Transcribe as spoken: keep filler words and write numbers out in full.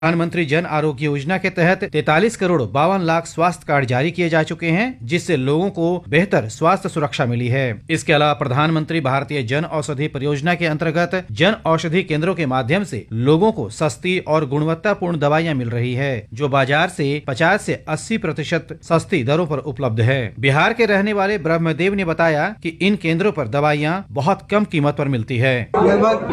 प्रधानमंत्री जन आरोग्य योजना के तहत तैंतालीस करोड़ बावन लाख स्वास्थ्य कार्ड जारी किए जा चुके हैं, जिससे लोगों को बेहतर स्वास्थ्य सुरक्षा मिली है। इसके अलावा प्रधानमंत्री भारतीय जन औषधि परियोजना के अंतर्गत जन औषधि केंद्रों के माध्यम से लोगों को सस्ती और गुणवत्तापूर्ण दवाइयां मिल रही है, जो बाजार से पचास से अस्सी प्रतिशत सस्ती दरों पर उपलब्ध है। बिहार के रहने वाले ब्रह्मदेव ने बताया कि इन केंद्रों पर दवाइयां बहुत कम कीमत पर मिलती है।